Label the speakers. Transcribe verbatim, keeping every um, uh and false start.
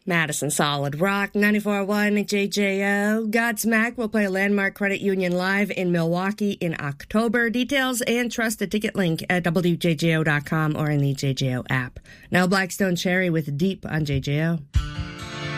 Speaker 1: Madison Solid Rock, ninety-four point one J J O. Godsmack will play Landmark Credit Union live in Milwaukee in October. Details and trust a ticket link at W J J O dot com or in the J J O app. Now Blackstone Cherry with Deep on J J O.